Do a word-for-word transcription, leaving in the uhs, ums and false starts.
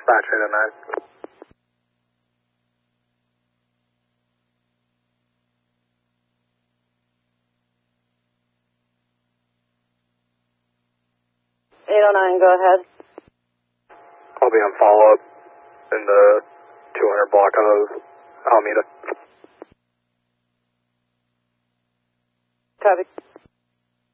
Dispatch eight oh nine. eight oh nine, go ahead. I'll be on follow-up in the two hundred block of Alameda. Copy.